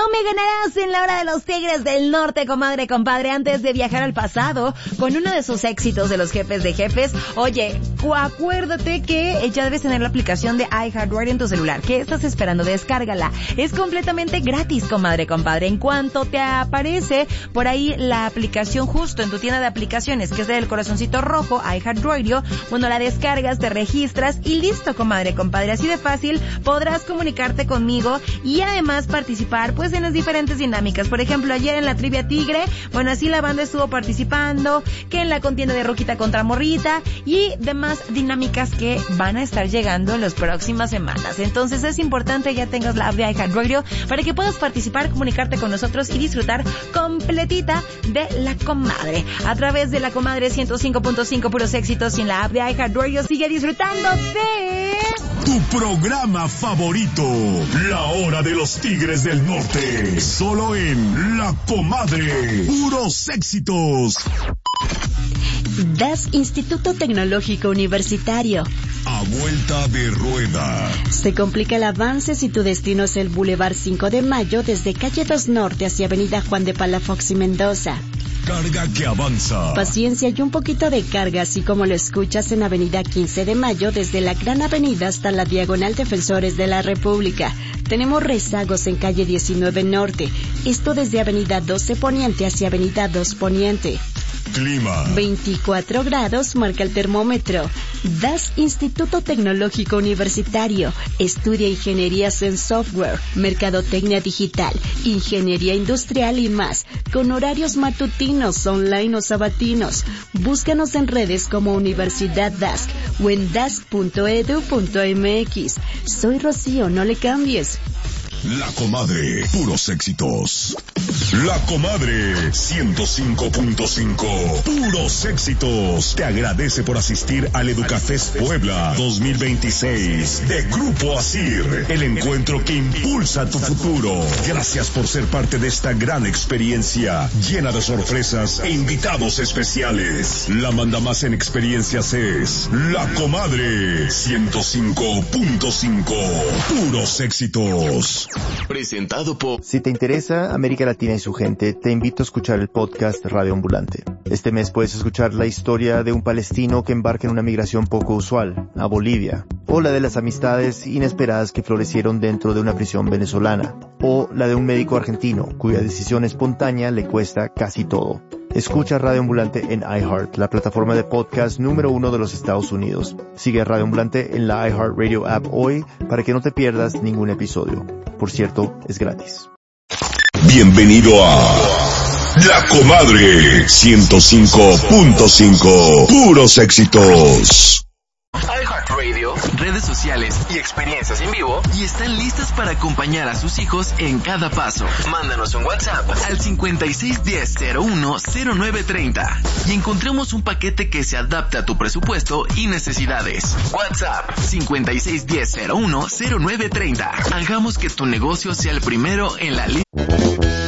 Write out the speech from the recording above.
me ganarás en la hora de los Tigres del Norte, comadre, compadre, antes de viajar al pasado con uno de sus éxitos de los jefes de jefes. Oye, acuérdate que ya debes tener la aplicación de iHeartRadio en tu celular. ¿Qué estás esperando? Descárgala. Es completamente gratis, comadre, compadre. En cuanto te aparece por ahí la aplicación justo en tu tienda de aplicaciones, que es del corazoncito rojo, iHeartRadio, bueno, la descargas, te registras y listo, comadre, compadre. Así de fácil podrás comunicarte conmigo y además participar pues en las diferentes dinámicas. Por ejemplo, ayer en la Trivia Tigre, bueno, así la banda estuvo participando, que en la contienda de Roquita contra Morrita y demás dinámicas que van a estar llegando en las próximas semanas. Entonces es importante ya tengas la app de iHeartRadio para que puedas participar, comunicarte con nosotros y disfrutar completita de La Comadre. A través de La Comadre 105.5 puros éxitos y en la app de iHeartRadio sigue disfrutando de... Tu programa favorito, La Hora de los Tigres del Norte, solo en La Comadre, puros éxitos. DAS, Instituto Tecnológico Universitario. A vuelta de rueda. Se complica el avance si tu destino es el Boulevard 5 de Mayo desde Calle 2 Norte hacia Avenida Juan de Palafox y Mendoza. Carga que avanza. Paciencia y un poquito de carga, así como lo escuchas en Avenida 15 de Mayo desde la Gran Avenida hasta la Diagonal Defensores de la República. Tenemos rezagos en Calle 19 Norte, esto desde Avenida 12 Poniente hacia Avenida 2 Poniente. Clima. 24 grados marca el termómetro. DAS, Instituto Tecnológico Universitario. Estudia ingenierías en software, mercadotecnia digital, ingeniería industrial y más, con horarios matutinos, online o sabatinos. Búscanos en redes como Universidad DAS o en das.edu.mx. Soy Rocío, no le cambies. La Comadre, puros éxitos. La Comadre 105.5, puros éxitos. Te agradece por asistir al Educafest Puebla 2026 de Grupo ASIR, el encuentro que impulsa tu futuro. Gracias por ser parte de esta gran experiencia llena de sorpresas e invitados especiales. La mandamás en experiencias es La Comadre 105.5, puros éxitos. Presentado por... Si te interesa América Latina y su gente, te invito a escuchar el podcast Radio Ambulante. Este mes puedes escuchar la historia de un palestino que embarca en una migración poco usual, a Bolivia, o la de las amistades inesperadas que florecieron dentro de una prisión venezolana, o la de un médico argentino cuya decisión espontánea le cuesta casi todo. Escucha Radio Ambulante en iHeart, la plataforma de podcast número 1 de los Estados Unidos. Sigue a Radio Ambulante en la iHeartRadio app hoy para que no te pierdas ningún episodio. Por cierto, es gratis. Bienvenido a La Comadre 105.5, puros éxitos. iHeartRadio, redes sociales y experiencias en vivo, y están listas para acompañar a sus hijos en cada paso. Mándanos un WhatsApp al 5610-010930 y encontremos un paquete que se adapte a tu presupuesto y necesidades. WhatsApp 5610-010930. Hagamos que tu negocio sea el primero en la lista